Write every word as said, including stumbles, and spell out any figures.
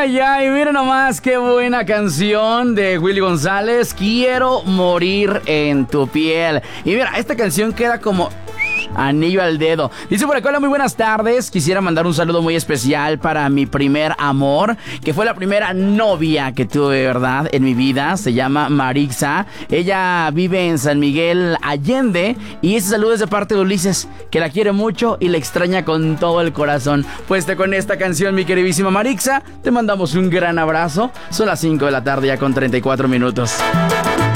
ay, ay, mira nomás qué buena canción de Willy González, Quiero morir en tu piel. Y mira, esta canción queda como anillo al dedo. Dice por acá, hola, muy buenas tardes. Quisiera mandar un saludo muy especial para mi primer amor, que fue la primera novia que tuve, ¿verdad?, en mi vida. Se llama Marixa. Ella vive en San Miguel Allende. Y ese saludo es de parte de Ulises, que la quiere mucho y la extraña con todo el corazón. Pues te con esta canción, mi queridísima Marixa, te mandamos un gran abrazo. Son las cinco de la tarde ya con treinta y cuatro minutos.